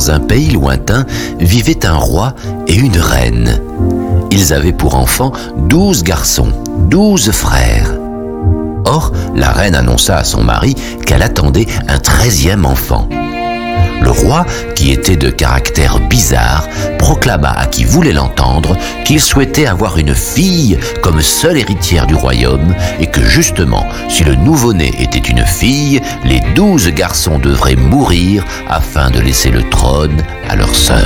dans un pays lointain, vivait un roi et une reine. Ils avaient pour enfants 12 garçons, 12 frères. Or, la reine annonça à son mari qu'elle attendait un 13e enfant. Le roi, qui était de caractère bizarre, proclama à qui voulait l'entendre qu'il souhaitait avoir une fille comme seule héritière du royaume et que justement, si le nouveau-né était une fille, les 12 garçons devraient mourir afin de laisser le trône à leur sœur.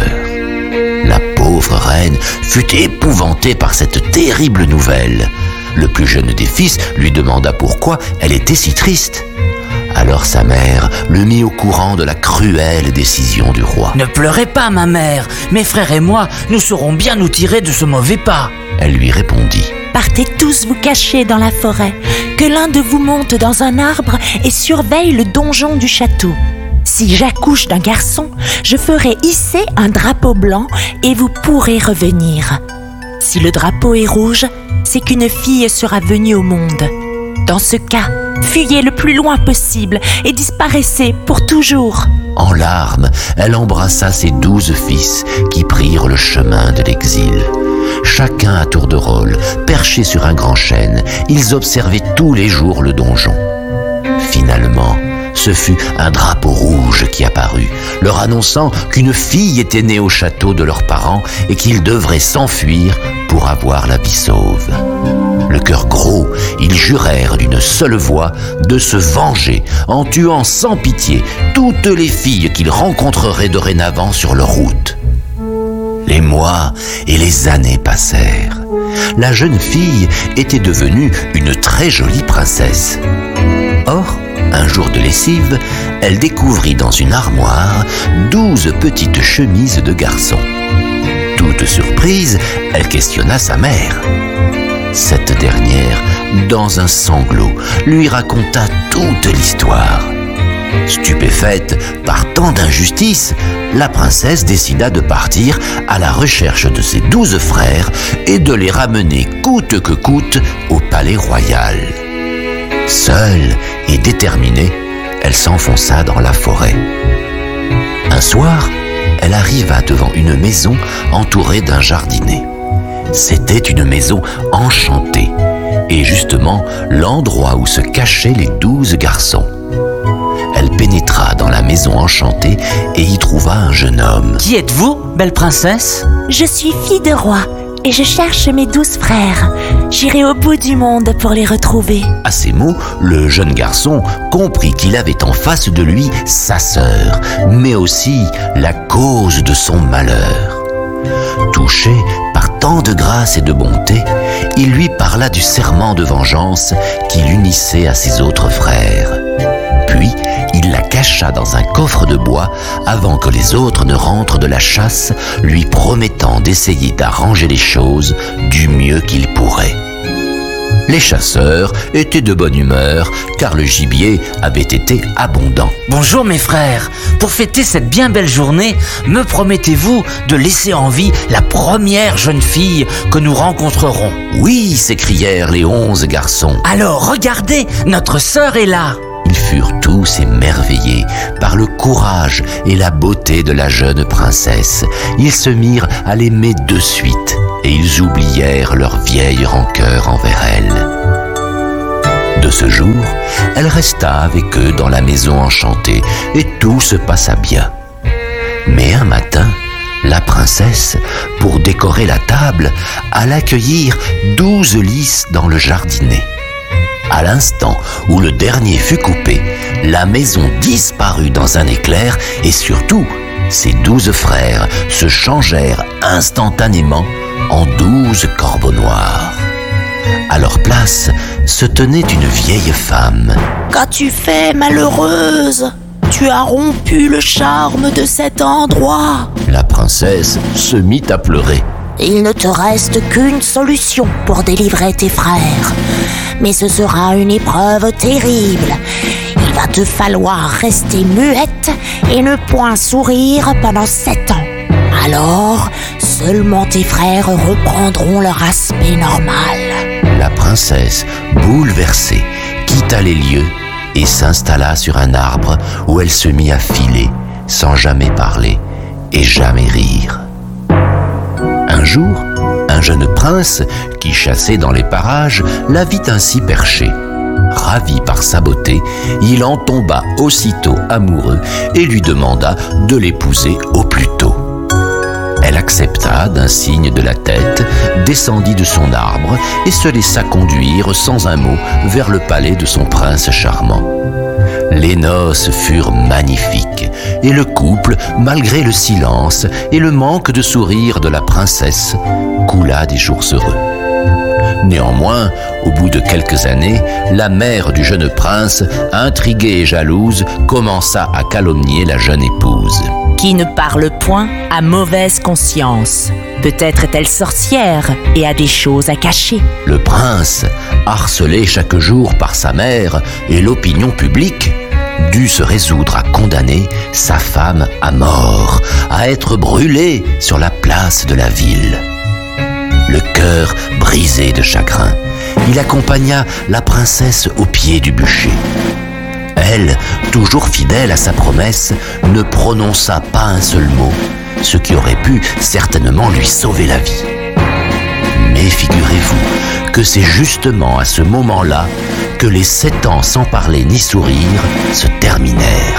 La pauvre reine fut épouvantée par cette terrible nouvelle. Le plus jeune des fils lui demanda pourquoi elle était si triste. Alors sa mère le mit au courant de la cruelle décision du roi. « Ne pleurez pas, ma mère. Mes frères et moi, nous saurons bien nous tirer de ce mauvais pas. » Elle lui répondit. « Partez tous vous cacher dans la forêt, que l'un de vous monte dans un arbre et surveille le donjon du château. Si j'accouche d'un garçon, je ferai hisser un drapeau blanc et vous pourrez revenir. Si le drapeau est rouge, c'est qu'une fille sera venue au monde. Dans ce cas, fuyez le plus loin possible et disparaissez pour toujours. » En larmes, elle embrassa ses 12 fils qui prirent le chemin de l'exil. Chacun à tour de rôle, perché sur un grand chêne, ils observaient tous les jours le donjon. Finalement, ce fut un drapeau rouge qui apparut, leur annonçant qu'une fille était née au château de leurs parents et qu'ils devraient s'enfuir pour avoir la vie sauve. Le cœur gros, ils jurèrent d'une seule voix de se venger en tuant sans pitié toutes les filles qu'ils rencontreraient dorénavant sur leur route. Les mois et les années passèrent. La jeune fille était devenue une très jolie princesse. Or, un jour de lessive, elle découvrit dans une armoire 12 petites chemises de garçon. Toute surprise, elle questionna sa mère. Cette dernière, dans un sanglot, lui raconta toute l'histoire. Stupéfaite par tant d'injustice, la princesse décida de partir à la recherche de ses 12 frères et de les ramener coûte que coûte au palais royal. Seule et déterminée, elle s'enfonça dans la forêt. Un soir, elle arriva devant une maison entourée d'un jardinet. C'était une maison enchantée, et justement l'endroit où se cachaient les 12 garçons. Elle pénétra dans la maison enchantée et y trouva un jeune homme. « Qui êtes-vous, belle princesse ?»« Je suis fille de roi et je cherche mes 12 frères. J'irai au bout du monde pour les retrouver. » À ces mots, le jeune garçon comprit qu'il avait en face de lui sa sœur, mais aussi la cause de son malheur. Touché par tant de grâce et de bonté, il lui parla du serment de vengeance qui l'unissait à ses autres frères. Puis, il la cacha dans un coffre de bois avant que les autres ne rentrent de la chasse, lui promettant d'essayer d'arranger les choses du mieux qu'il pourrait. Les chasseurs étaient de bonne humeur car le gibier avait été abondant. « Bonjour mes frères, pour fêter cette bien belle journée, me promettez-vous de laisser en vie la première jeune fille que nous rencontrerons ?»« Oui !» s'écrièrent les 11 garçons. « Alors regardez, notre sœur est là !» Ils furent tous émerveillés par le courage et la beauté de la jeune princesse. Ils se mirent à l'aimer de suite et ils oublièrent leur vieille rancœur envers elle. De ce jour, elle resta avec eux dans la maison enchantée et tout se passa bien. Mais un matin, la princesse, pour décorer la table, alla cueillir 12 lys dans le jardinet. À l'instant où le dernier fut coupé, la maison disparut dans un éclair et surtout, ses 12 frères se changèrent instantanément en 12 corbeaux noirs. À leur place se tenait une vieille femme. « Qu'as-tu fait, malheureuse ? Tu as rompu le charme de cet endroit. » La princesse se mit à pleurer. « Il ne te reste qu'une solution pour délivrer tes frères. Mais ce sera une épreuve terrible. Il va te falloir rester muette et ne point sourire pendant 7 ans. Alors, seulement tes frères reprendront leur aspect normal. » La princesse, bouleversée, quitta les lieux et s'installa sur un arbre où elle se mit à filer, sans jamais parler et jamais rire. Un jour, un jeune prince qui chassait dans les parages la vit ainsi perchée. Ravi par sa beauté, il en tomba aussitôt amoureux et lui demanda de l'épouser au plus tôt. Elle accepta d'un signe de la tête, descendit de son arbre et se laissa conduire sans un mot vers le palais de son prince charmant. Les noces furent magnifiques et le couple, malgré le silence et le manque de sourire de la princesse, coula des jours heureux. Néanmoins, au bout de quelques années, la mère du jeune prince, intriguée et jalouse, commença à calomnier la jeune épouse. Qui ne parle point a mauvaise conscience. Peut-être est-elle sorcière et a des choses à cacher. Le prince, harcelé chaque jour par sa mère et l'opinion publique, dut se résoudre à condamner sa femme à mort, à être brûlée sur la place de la ville. Le cœur brisé de chagrin, il accompagna la princesse au pied du bûcher. Elle, toujours fidèle à sa promesse, ne prononça pas un seul mot, ce qui aurait pu certainement lui sauver la vie. Mais figurez-vous que c'est justement à ce moment-là que les 7 ans sans parler ni sourire se terminèrent.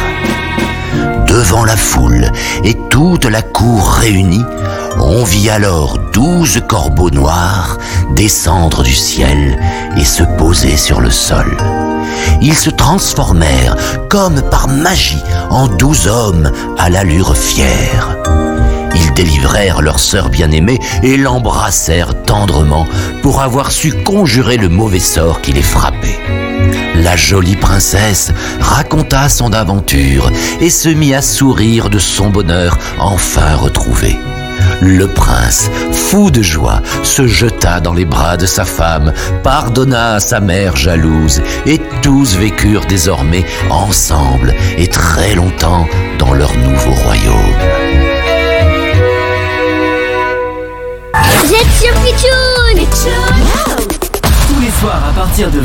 Devant la foule et toute la cour réunie, on vit alors 12 corbeaux noirs descendre du ciel et se poser sur le sol. Ils se transformèrent comme par magie en 12 hommes à l'allure fière. Ils délivrèrent leur sœur bien-aimée et l'embrassèrent tendrement pour avoir su conjurer le mauvais sort qui les frappait. La jolie princesse raconta son aventure et se mit à sourire de son bonheur enfin retrouvé. Le prince, fou de joie, se jeta dans les bras de sa femme, pardonna à sa mère jalouse, et tous vécurent désormais ensemble et très longtemps dans leur nouveau royaume. Vous êtes sur Pitchoun! Tous les soirs à partir de